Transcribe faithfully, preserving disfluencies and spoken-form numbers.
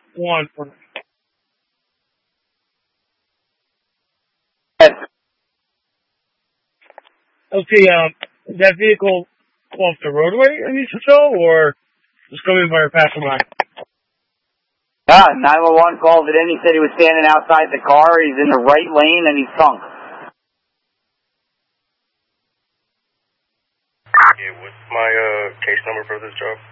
one for me. Okay, um, is that vehicle off the roadway I need to tow, or just coming by or passing by? Ah, nine one one called it in. He said he was standing outside the car. He's in the right lane and he's sunk. Yeah, what's my uh, case number for this job?